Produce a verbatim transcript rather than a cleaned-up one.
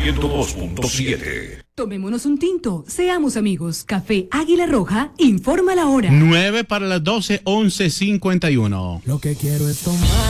ciento dos punto siete. Tomémonos un tinto, seamos amigos. Café Águila Roja, informa la hora. nueve para las doce, once cincuenta y uno. Lo que quiero es tomar.